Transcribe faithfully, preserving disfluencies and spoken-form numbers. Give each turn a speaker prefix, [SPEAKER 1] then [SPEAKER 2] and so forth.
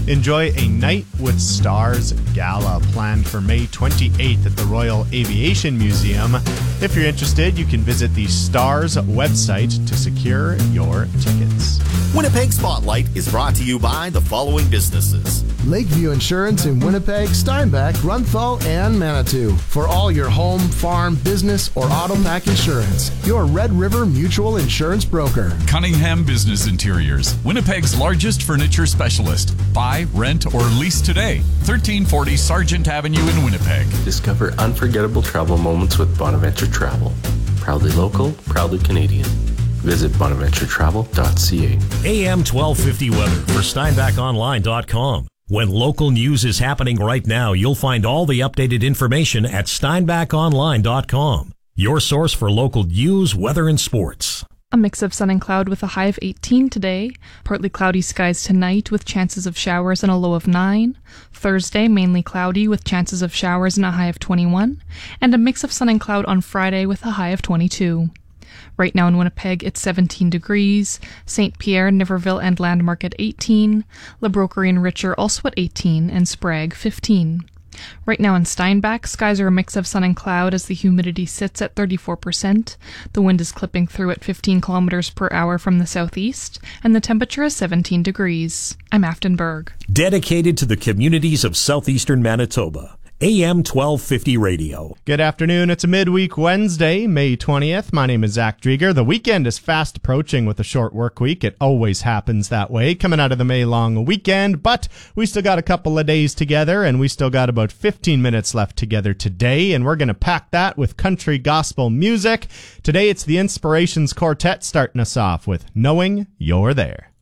[SPEAKER 1] Enjoy a Night with Stars gala planned for May twenty-eighth at the Royal Aviation Museum. If you're interested, you can visit the Stars website to secure your tickets.
[SPEAKER 2] Winnipeg Spotlight is brought to you by the following businesses:
[SPEAKER 3] Lakeview Insurance in Winnipeg, Steinbach, Runthal, and Manitou. For all your home, farm, business, or auto pack insurance, your Red River Mutual Insurance broker.
[SPEAKER 4] Cunningham Business Interiors, Winnipeg's largest furniture specialist. Buy, rent, or lease today. thirteen forty Sargent Avenue in Winnipeg.
[SPEAKER 5] Discover unforgettable travel moments with Bonaventure Travel. Proudly local, proudly Canadian. Visit bonaventure travel dot c a.
[SPEAKER 6] A M twelve fifty weather for steinbach online dot com. When local news is happening right now, you'll find all the updated information at steinbach online dot com. Your source for local news, weather, and sports.
[SPEAKER 7] A mix of sun and cloud with a high of eighteen today. Partly cloudy skies tonight with chances of showers and a low of nine. Thursday, mainly cloudy with chances of showers and a high of twenty-one. And a mix of sun and cloud on Friday with a high of twenty-two. Right now in Winnipeg, it's seventeen degrees. Saint Pierre, Niverville, and Landmark at eighteen. La Broquerie and Richer also at eighteen, and Sprague fifteen. Right now in Steinbach, skies are a mix of sun and cloud as the humidity sits at thirty-four percent. The wind is clipping through at fifteen kilometers per hour from the southeast, and the temperature is seventeen degrees. I'm Afton Berg.
[SPEAKER 6] Dedicated to the communities of southeastern Manitoba. A M twelve fifty Radio.
[SPEAKER 1] Good afternoon. It's a midweek Wednesday, May twentieth. My name is Zach Drieger. The weekend is fast approaching with a short work week. It always happens that way, coming out of the May long weekend, but we still got a couple of days together, and we still got about fifteen minutes left together today, and we're going to pack that with country gospel music. Today it's the Inspirations Quartet starting us off with Knowing You're There.